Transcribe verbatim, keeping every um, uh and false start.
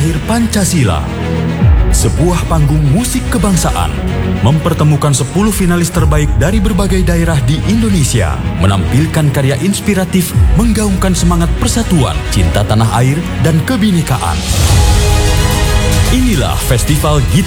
Lahir Pancasila. Sebuah panggung musik kebangsaan mempertemukan sepuluh finalis terbaik dari berbagai daerah di Indonesia, menampilkan karya inspiratif menggaungkan semangat persatuan, cinta tanah air, dan kebinekaan. Inilah Festival Gitar